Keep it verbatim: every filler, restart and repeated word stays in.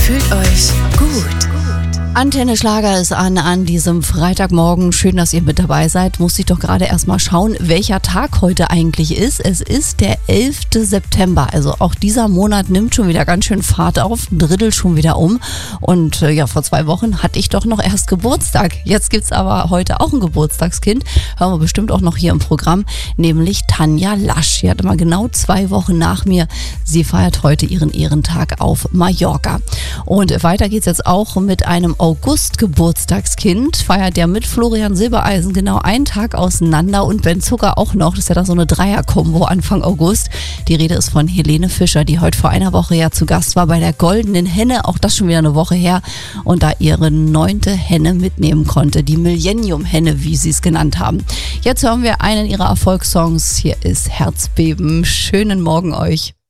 Fühlt euch gut. Antenne Schlager ist an an diesem Freitagmorgen. Schön, dass ihr mit dabei seid. Muss ich doch gerade erstmal schauen, welcher Tag heute eigentlich ist. Es ist der elfte September. Also auch dieser Monat nimmt schon wieder ganz schön Fahrt auf. Ein Drittel schon wieder um. Und äh, ja, vor zwei Wochen hatte ich doch noch erst Geburtstag. Jetzt gibt's aber heute auch ein Geburtstagskind. Hören wir bestimmt auch noch hier im Programm. Nämlich Tanja Lasch. Sie hatte mal genau zwei Wochen nach mir. Sie feiert heute ihren Ehrentag auf Mallorca. Und weiter geht's jetzt auch mit einem August-Geburtstagskind, feiert der mit Florian Silbereisen genau einen Tag auseinander und Ben Zucker auch noch. Das ist ja dann so eine Dreier-Kombo Anfang August. Die Rede ist von Helene Fischer, die heute vor einer Woche ja zu Gast war bei der Goldenen Henne. Auch das schon wieder eine Woche her. Und da ihre neunte Henne mitnehmen konnte. Die Millennium-Henne, wie sie es genannt haben. Jetzt hören wir einen ihrer Erfolgssongs. Hier ist Herzbeben. Schönen Morgen euch.